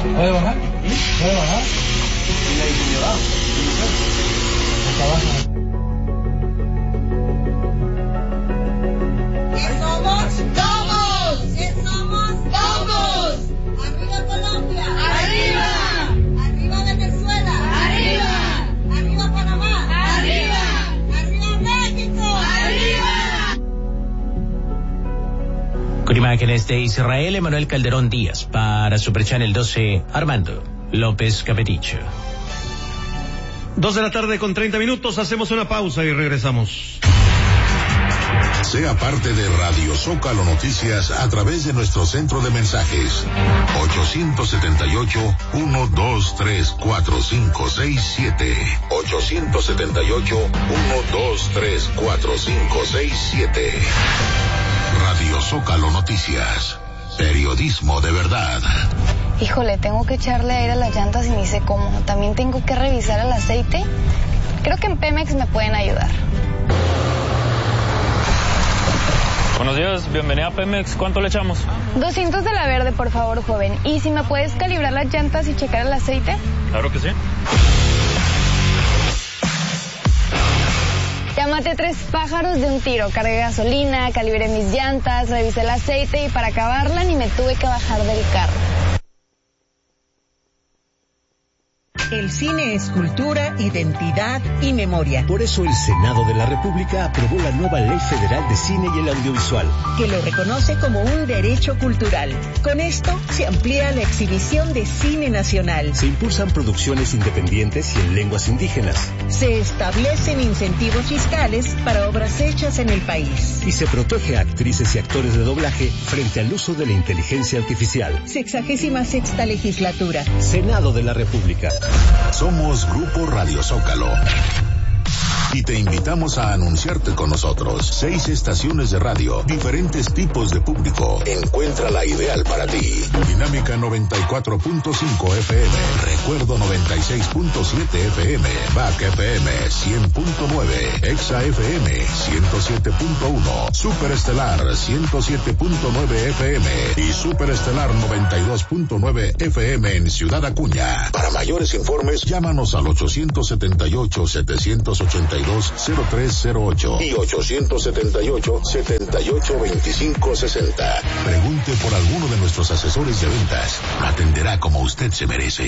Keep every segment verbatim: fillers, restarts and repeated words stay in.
¿Puede bajar? ¿Puede bajar? ¿Y la disponibilidad? Hasta abajo. ¿Qué somos? ¡Somos! ¿Qué somos? ¡Somos! ¡Arriba Colombia! ¡Arriba! ¡Arriba Venezuela! ¡Arriba! ¡Arriba Panamá! ¡Arriba! ¡Arriba México! ¡Arriba! Con imágenes de Israel, Emanuel Calderón Díaz. Para Super Channel doce, Armando López Capetillo. Dos de la tarde con treinta minutos, hacemos una pausa y regresamos. Sea parte de Radio Zócalo Noticias a través de nuestro centro de mensajes ocho siete ocho, uno dos tres, cuatro cinco seis siete ocho siete ocho, uno dos tres, cuatro cinco seis siete. Radio Zócalo Noticias, periodismo de verdad. Híjole, tengo que echarle aire a las llantas y ni sé cómo. También tengo que revisar el aceite. Creo que en Pemex me pueden ayudar. Buenos días, bienvenida a Pemex. ¿Cuánto le echamos? doscientos de la verde, por favor, joven. ¿Y si me puedes calibrar las llantas y checar el aceite? Claro que sí. Ya maté tres pájaros de un tiro. Cargué gasolina, calibré mis llantas, revisé el aceite y para acabarla ni me tuve que bajar del carro. El cine es cultura, identidad y memoria. Por eso el Senado de la República aprobó la nueva Ley Federal de Cine y el Audiovisual, que lo reconoce como un derecho cultural. Con esto se amplía la exhibición de cine nacional. Se impulsan producciones independientes y en lenguas indígenas. Se establecen incentivos fiscales para obras hechas en el país. Y se protege a actrices y actores de doblaje frente al uso de la inteligencia artificial. Sexagésima sexta legislatura. Senado de la República. Somos Grupo Radio Zócalo y te invitamos a anunciarte con nosotros. Seis estaciones de radio, diferentes tipos de público. Encuentra la ideal para ti. Dinámica noventa y cuatro punto cinco F M, Recuerdo noventa y seis punto siete F M, B A C F M cien punto nueve, Exa F M ciento siete punto uno, Superestelar ciento siete punto nueve F M y Superestelar noventa y dos punto nueve F M en Ciudad Acuña. Para mayores informes, llámanos al ocho siete ocho, siete ocho dos, cero tres cero ocho y ocho siete ocho, siete ocho dos cinco seis cero. Pregunte por alguno de nuestros asesores de ventas. Lo atenderá como usted se merece.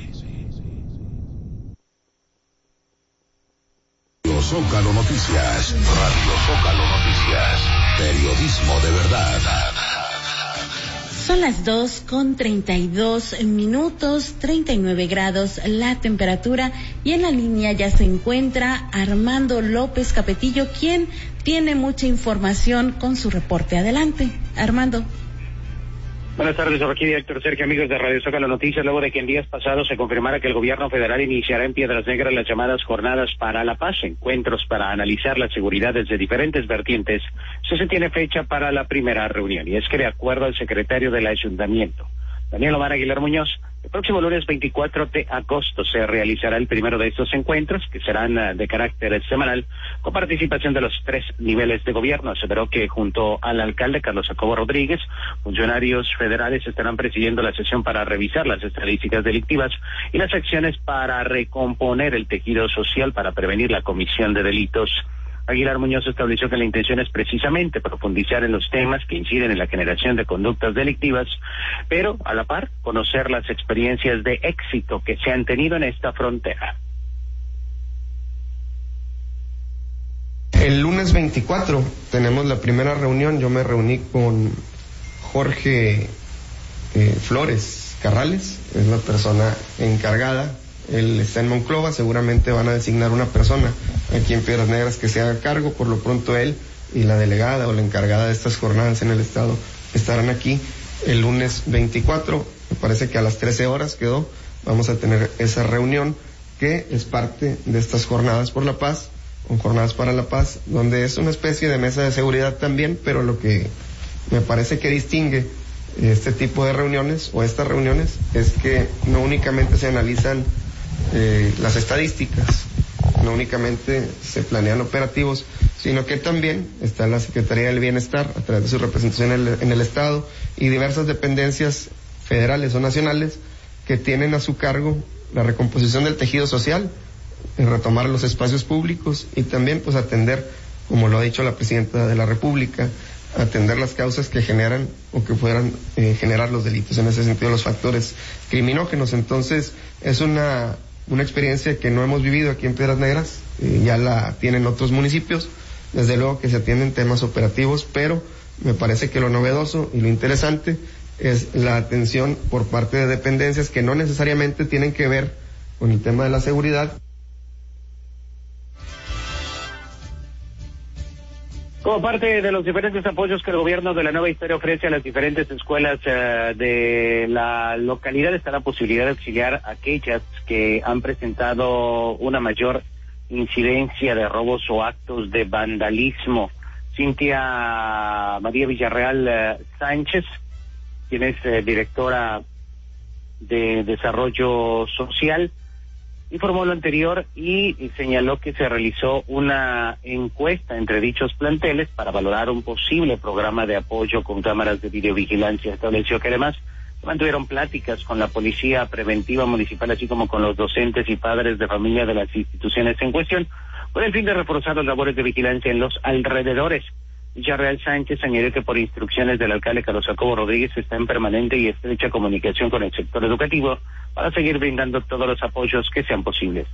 Radio Zócalo Noticias. Radio Zócalo Noticias. Periodismo de verdad. Son las dos con treinta y dos minutos, treinta y nueve grados la temperatura, y en la línea ya se encuentra Armando López Capetillo, quien tiene mucha información con su reporte. Adelante, Armando. Buenas tardes, por aquí director Sergio, amigos de Radio Zócalo Noticias. Luego de que en días pasados se confirmara que el gobierno federal iniciará en Piedras Negras las llamadas Jornadas para la Paz, encuentros para analizar la seguridad desde diferentes vertientes, se tiene fecha para la primera reunión. Y es que, de acuerdo al secretario del Ayuntamiento, Daniel Omar Aguilar Muñoz, el próximo lunes veinticuatro de agosto se realizará el primero de estos encuentros, que serán uh, de carácter semanal, con participación de los tres niveles de gobierno. Aseveró que junto al alcalde Carlos Jacobo Rodríguez, funcionarios federales estarán presidiendo la sesión para revisar las estadísticas delictivas y las acciones para recomponer el tejido social para prevenir la comisión de delitos. Aguilar Muñoz estableció que la intención es precisamente profundizar en los temas que inciden en la generación de conductas delictivas, pero a la par conocer las experiencias de éxito que se han tenido en esta frontera. El lunes veinticuatro tenemos la primera reunión. Yo me reuní con Jorge eh, Flores Carrales, es la persona encargada. Él está en Monclova, seguramente van a designar una persona aquí en Piedras Negras que se haga cargo. Por lo pronto él y la delegada o la encargada de estas jornadas en el estado estarán aquí el lunes veinticuatro, me parece que a las trece horas quedó, vamos a tener esa reunión que es parte de estas jornadas por la paz, o jornadas para la paz, donde es una especie de mesa de seguridad también, pero lo que me parece que distingue este tipo de reuniones o estas reuniones es que no únicamente se analizan Eh, las estadísticas, no únicamente se planean operativos, sino que también está la Secretaría del Bienestar a través de su representación en el, en el Estado y diversas dependencias federales o nacionales que tienen a su cargo la recomposición del tejido social, retomar los espacios públicos y también pues atender, como lo ha dicho la Presidenta de la República, atender las causas que generan o que puedan eh, generar los delitos, en ese sentido los factores criminógenos. Entonces es una, una experiencia que no hemos vivido aquí en Piedras Negras, eh, ya la tienen otros municipios, desde luego que se atienden temas operativos, pero me parece que lo novedoso y lo interesante es la atención por parte de dependencias que no necesariamente tienen que ver con el tema de la seguridad. Como parte de los diferentes apoyos que el gobierno de la Nueva Historia ofrece a las diferentes escuelas uh, de la localidad, está la posibilidad de auxiliar a aquellas que han presentado una mayor incidencia de robos o actos de vandalismo. Cintia María Villarreal uh, Sánchez, quien es uh, directora de Desarrollo Social, informó lo anterior y, y señaló que se realizó una encuesta entre dichos planteles para valorar un posible programa de apoyo con cámaras de videovigilancia. Estableció que además mantuvieron pláticas con la Policía Preventiva Municipal, así como con los docentes y padres de familia de las instituciones en cuestión, con el fin de reforzar las labores de vigilancia en los alrededores. Villarreal Sánchez añadió que por instrucciones del alcalde Carlos Jacobo Rodríguez está en permanente y estrecha comunicación con el sector educativo para seguir brindando todos los apoyos que sean posibles.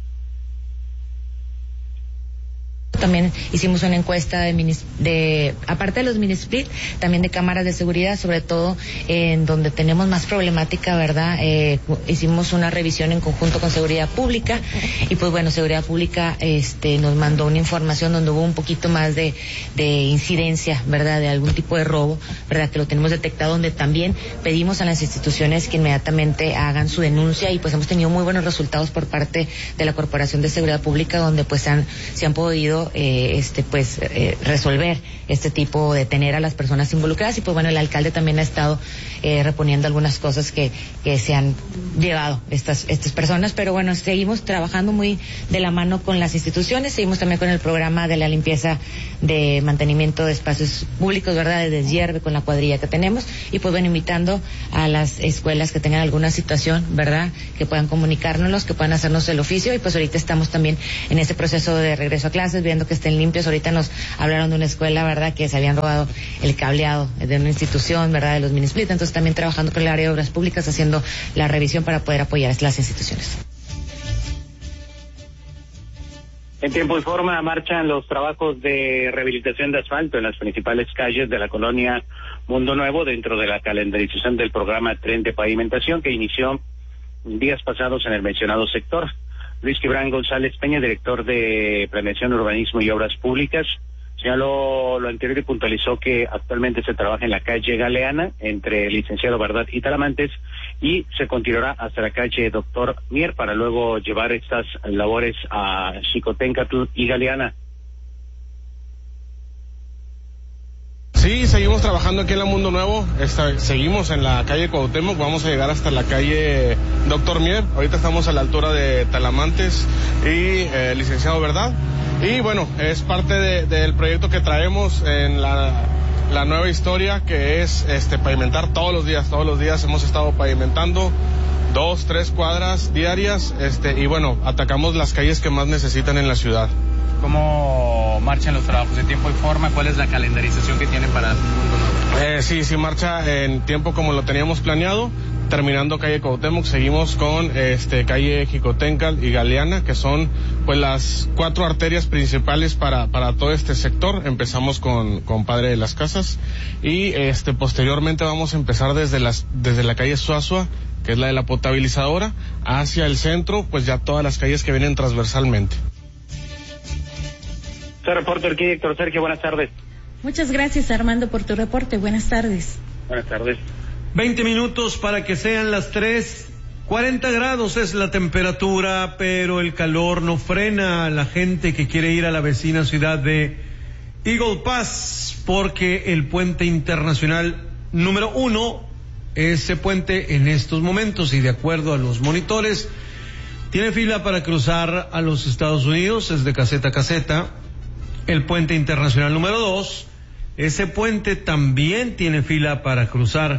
También hicimos una encuesta de, mini, de aparte de los mini split, también de cámaras de seguridad, sobre todo en donde tenemos más problemática, ¿verdad? Eh, hicimos una revisión en conjunto con Seguridad Pública y pues bueno, Seguridad Pública este nos mandó una información donde hubo un poquito más de, de incidencia, ¿verdad? De algún tipo de robo, ¿verdad? Que lo tenemos detectado, donde también pedimos a las instituciones que inmediatamente hagan su denuncia y pues hemos tenido muy buenos resultados por parte de la Corporación de Seguridad Pública, donde pues han, se han podido Eh, este pues eh, resolver este tipo, de tener a las personas involucradas y pues bueno, el alcalde también ha estado eh, reponiendo algunas cosas que, que se han llevado estas estas personas, pero bueno, seguimos trabajando muy de la mano con las instituciones, seguimos también con el programa de la limpieza de mantenimiento de espacios públicos, ¿verdad? De deshierve con la cuadrilla que tenemos y pues bueno, invitando a las escuelas que tengan alguna situación, ¿verdad? Que puedan comunicárnoslos, que puedan hacernos el oficio y pues ahorita estamos también en este proceso de regreso a clases, viendo que estén limpios. Ahorita nos hablaron de una escuela, ¿verdad? Que se habían robado el cableado de una institución, ¿verdad? De los mini split, entonces también trabajando con el área de obras públicas, haciendo la revisión para poder apoyar a las instituciones. En tiempo y forma marchan los trabajos de rehabilitación de asfalto en las principales calles de la colonia Mundo Nuevo dentro de la calendarización del programa Tren de Pavimentación que inició días pasados en el mencionado sector. Luis Gibran González Peña, director de Planeación, Urbanismo y Obras Públicas, señaló lo anterior y puntualizó que actualmente se trabaja en la calle Galeana, entre Licenciado Verdad y Talamantes, y se continuará hasta la calle Doctor Mier para luego llevar estas labores a Xicoténcatl y Galeana. Sí, seguimos trabajando aquí en la Mundo Nuevo, Esta, seguimos en la calle Cuauhtémoc, vamos a llegar hasta la calle Doctor Mier, ahorita estamos a la altura de Talamantes y eh, Licenciado Verdad, y bueno, es parte de, del proyecto que traemos en la, la nueva historia, que es este pavimentar todos los días, todos los días hemos estado pavimentando dos, tres cuadras diarias, este y bueno, atacamos las calles que más necesitan en la ciudad. ¿Cómo marchan los trabajos en tiempo y forma? ¿Cuál es la calendarización que tienen para el Mundo Nuevo? Eh, sí, sí marcha en tiempo como lo teníamos planeado. Terminando calle Cuauhtémoc, seguimos con este calle Xicoténcatl y Galeana, que son pues las cuatro arterias principales para para todo este sector. Empezamos con con Padre de las Casas y este posteriormente vamos a empezar desde las desde la calle Suazua, que es la de la potabilizadora, hacia el centro, pues ya todas las calles que vienen transversalmente. Soy reporter aquí, Héctor Sergio, buenas tardes. Muchas gracias, Armando, por tu reporte. Buenas tardes. Buenas tardes. veinte minutos para que sean las tres. cuarenta grados es la temperatura, pero el calor no frena a la gente que quiere ir a la vecina ciudad de Eagle Pass, porque el puente internacional número uno, ese puente en estos momentos y de acuerdo a los monitores, tiene fila para cruzar a los Estados Unidos, es de caseta a caseta. El puente internacional número dos, ese puente también tiene fila para cruzar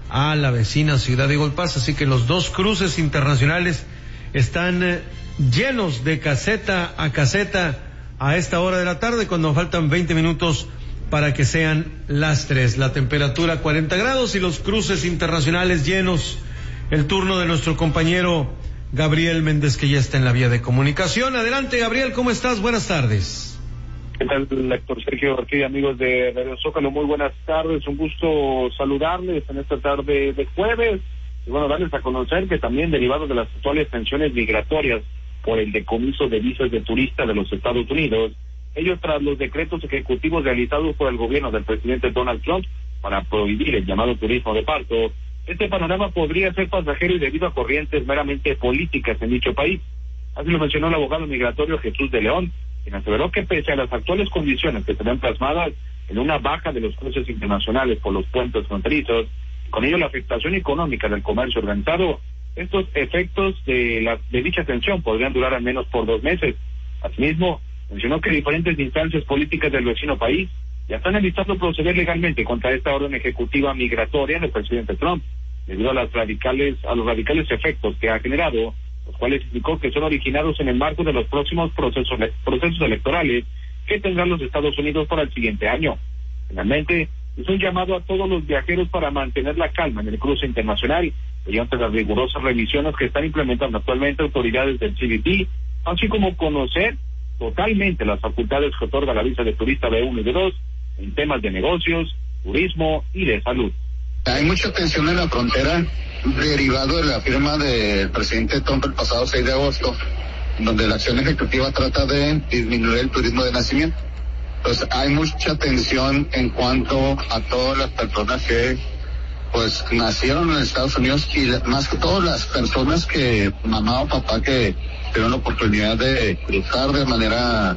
a la vecina ciudad de Eagle Pass, así que los dos cruces internacionales están eh, llenos de caseta a caseta a esta hora de la tarde, cuando faltan veinte minutos para que sean las tres. La temperatura cuarenta grados y los cruces internacionales llenos. El turno de nuestro compañero Gabriel Méndez, que ya está en la vía de comunicación. Adelante, Gabriel, ¿cómo estás? Buenas tardes. ¿Qué tal, Héctor Sergio? Aquí, amigos de Radio Zócalo, muy buenas tardes. Un gusto saludarles en esta tarde de jueves. Y bueno, darles a conocer que también, derivado de las actuales tensiones migratorias por el decomiso de visas de turistas de los Estados Unidos, ellos, tras los decretos ejecutivos realizados por el gobierno del presidente Donald Trump para prohibir el llamado turismo de parto, este panorama podría ser pasajero y debido a corrientes meramente políticas en dicho país. Así lo mencionó el abogado migratorio Jesús de León, quien aseveró que pese a las actuales condiciones que se ven plasmadas en una baja de los cruces internacionales por los puentes fronterizos, y con ello la afectación económica del comercio organizado, estos efectos de, la, de dicha tensión podrían durar al menos por dos meses. Asimismo, mencionó que diferentes instancias políticas del vecino país ya están evitando proceder legalmente contra esta orden ejecutiva migratoria del presidente Trump, debido a las radicales, a los radicales efectos que ha generado, los cuales indicó que son originados en el marco de los próximos procesos, procesos electorales que tendrán los Estados Unidos para el siguiente año. Finalmente, es un llamado a todos los viajeros para mantener la calma en el cruce internacional, mediante las rigurosas revisiones que están implementando actualmente autoridades del C B P, así como conocer totalmente las facultades que otorga la visa de turista B uno y B dos en temas de negocios, turismo y de salud. Hay mucha tensión en la frontera derivado de la firma del presidente Trump el pasado seis de agosto, donde la acción ejecutiva trata de disminuir el turismo de nacimiento. Entonces hay mucha tensión en cuanto a todas las personas que pues nacieron en Estados Unidos y más que todo las personas que mamá o papá que tuvieron la oportunidad de cruzar de manera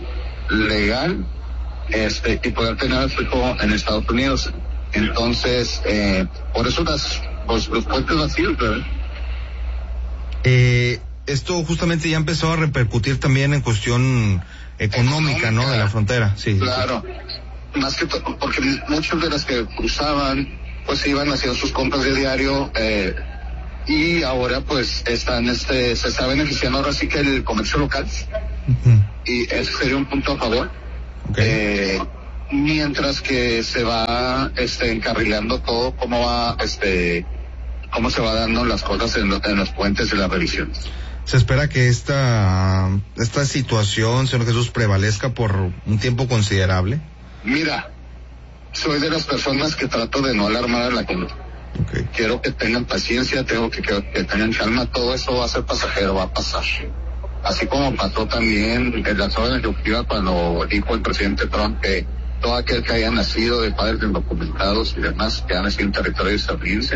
legal este y poder tener a su hijo en Estados Unidos. Entonces, eh, por eso las, los, los puentes vacíos, ¿verdad? Eh, esto justamente ya empezó a repercutir también en cuestión económica, económica, ¿no? De la frontera, sí. Claro, sí. Más que todo, porque muchos de las que cruzaban, pues iban haciendo sus compras de diario, eh, y ahora pues están, este, se está beneficiando ahora sí que el comercio local, uh-huh. Y eso sería un punto a favor. Okay. Eh, mientras que se va este encarrilando todo cómo va este cómo se va dando las cosas en, lo, en los puentes y las revisiones. Se espera que esta esta situación, señor Jesús, prevalezca por un tiempo considerable. Mira, soy de las personas que trato de no alarmar a la gente. Okay. Quiero que tengan paciencia, tengo que, que, que tengan calma, todo eso va a ser pasajero, va a pasar. Así como pasó también en la orden ejecutiva cuando dijo el presidente Trump que todo aquel que haya nacido de padres indocumentados y demás que han nacido en territorio estadounidense